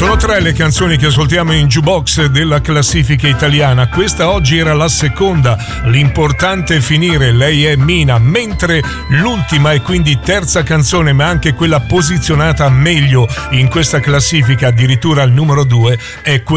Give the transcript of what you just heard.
Sono 3 le canzoni che ascoltiamo in jukebox della classifica italiana. Questa oggi era la seconda, l'importante è finire, lei è Mina, mentre l'ultima e quindi terza canzone, ma anche quella posizionata meglio in questa classifica, addirittura al numero 2, è